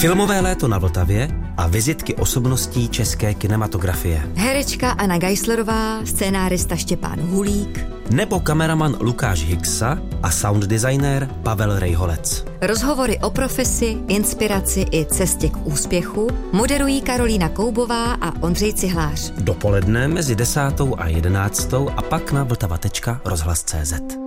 Filmové léto na Vltavě a vizitky osobností české kinematografie. Herečka Anna Geislerová, scénárista Štěpán Hulík nebo kameraman Lukáš Higsa a sound designer Pavel Rejholec. Rozhovory o profesi, inspiraci i cestě k úspěchu moderují Karolína Koubová a Ondřej Cihlář. Dopoledne mezi 10. a 11. a pak na vltava.rozhlas.cz.